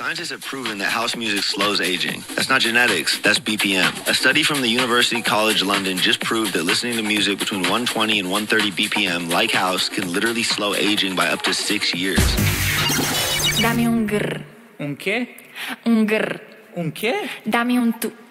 Scientists have proven that house music slows aging. That's not genetics, that's BPM. A study from the University College London just proved that listening to music between 120 and 130 BPM, like house, can literally slow aging by up to 6 years. Dammi un grr. Un che? Un grr. Un che? Dammi un tu.